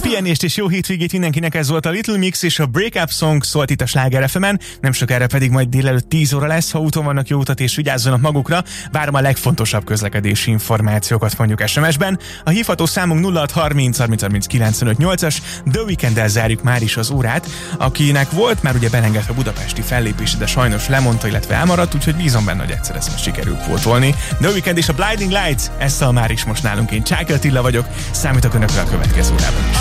pihenést és jó hétvégét mindenkinek, ez volt a Little Mix és a Break Up Song szólt itt a Sláger FM-en. Nem sokára pedig majd délelőtt 10 óra lesz, ha úton vannak, jó utat és vigyázzanak magukra. Várom a legfontosabb közlekedési információkat mondjuk SMS-ben. A hívható számunk 0630 30 30 95 8-as. The Weekend-el zárjuk már is az órát, akinek volt már ugye belengedve a budapesti fellépése, de sajnos lemondta, illetve elmaradt, úgyhogy bízom benne, hogy egyszer ezt most sikerül pótolni. The Weekend és a Blinding Lights, ezzel már is most nálunk. Én Csáky Attila vagyok, számítok önökre a következő órában is.